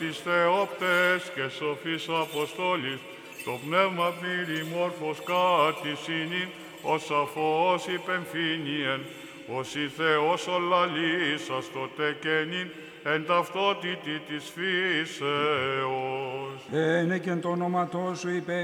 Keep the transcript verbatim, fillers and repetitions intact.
της Θεόπτες και σοφής Αποστόλης, το πνεύμα πληρημόρφος κάτι συνήν, ως αφός υπεμφήνιεν, ως η Θεός ολαλήσας το τεκενήν, εν ταυτότητη της φύσεως. Ένε και εν το όνοματό σου είπε